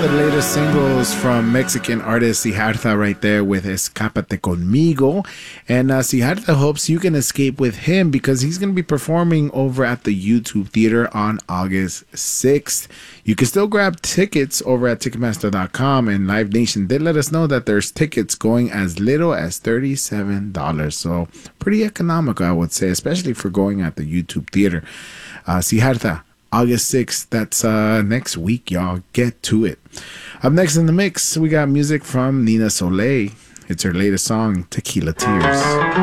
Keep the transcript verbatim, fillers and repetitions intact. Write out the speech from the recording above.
the latest singles from Mexican artist Siddhartha right there with Escápate Conmigo. And uh, Siddhartha hopes you can escape with him because he's going to be performing over at the YouTube Theater on August sixth. You can still grab tickets over at Ticketmaster dot com, and Live Nation did let us know that there's tickets going as little as thirty-seven dollars. So pretty economical, I would say, especially for going at the YouTube Theater. Uh, Siddhartha, August sixth, that's uh, next week, y'all. Get to it. Up next in the mix, we got music from Nina Soleil. It's her latest song, Tequila Tears.